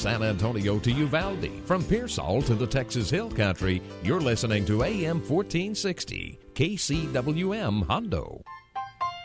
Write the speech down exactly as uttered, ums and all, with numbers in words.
San Antonio to Uvalde, from Pearsall to the Texas Hill Country, you're listening to A M fourteen sixty, K C W M Hondo.